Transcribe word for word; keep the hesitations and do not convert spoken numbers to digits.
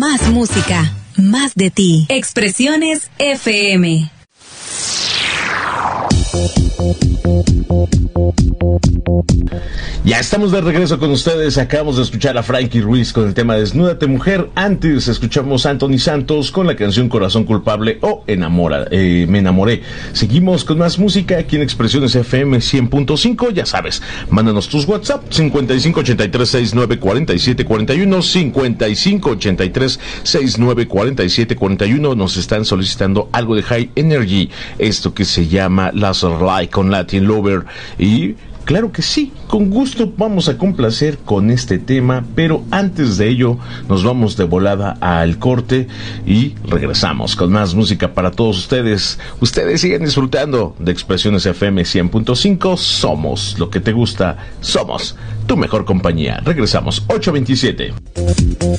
Más música, más de ti. Expresiones F M. Ya estamos de regreso con ustedes. Acabamos de escuchar a Frankie Ruiz con el tema Desnúdate Mujer. Antes escuchamos a Anthony Santos con la canción Corazón Culpable o Enamora, eh, Me Enamoré. Seguimos con más música aquí en Expresiones F M cien punto cinco. Ya sabes, mándanos tus WhatsApp cincuenta y cinco ochenta y tres sesenta y nueve cuarenta y siete cuarenta y uno, cincuenta y cinco ochenta y tres sesenta y nueve cuarenta y siete cuarenta y uno. Nos están solicitando algo de High Energy, esto que se llama Laser Light con Latin Lover. Y claro que sí, con gusto vamos a complacer con este tema, pero antes de ello nos vamos de volada al corte y regresamos con más música para todos ustedes. Ustedes siguen disfrutando de Expresiones F M cien punto cinco. Somos lo que te gusta, somos tu mejor compañía. Regresamos, ocho veintisiete.